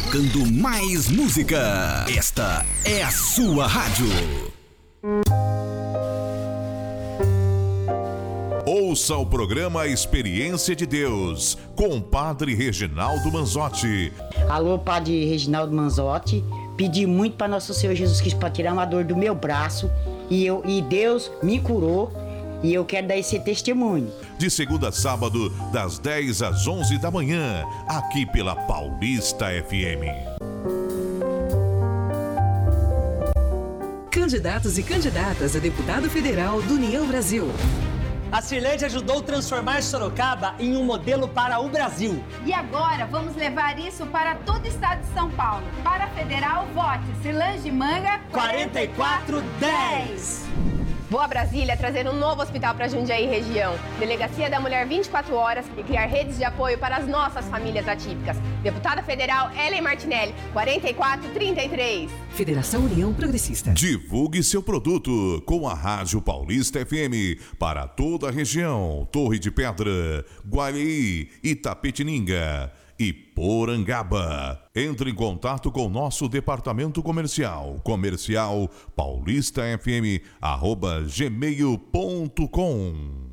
tocando mais música. Esta é a sua rádio. Ouça o programa Experiência de Deus, com o Padre Reginaldo Manzotti. Alô, Padre Reginaldo Manzotti. Pedi muito para Nosso Senhor Jesus Cristo para tirar uma dor do meu braço e Deus me curou e eu quero dar esse testemunho. De segunda a sábado, das 10 às 11 da manhã, aqui pela Paulista FM. Candidatos e candidatas a deputado federal do União Brasil. A Cirlede ajudou a transformar Sorocaba em um modelo para o Brasil. E agora vamos levar isso para todo o estado de São Paulo. Para a federal, vote Cirlede de Manga 4410. Vou a Brasília trazer um novo hospital para Jundiaí região. Delegacia da Mulher 24 horas e criar redes de apoio para as nossas famílias atípicas. Deputada Federal Ellen Martinelli, 4433. Federação União Progressista. Divulgue seu produto com a Rádio Paulista FM para toda a região. Torre de Pedra, Guareí, Itapetininga e Porangaba. Entre em contato com nosso departamento comercial paulistafm@gmail.com.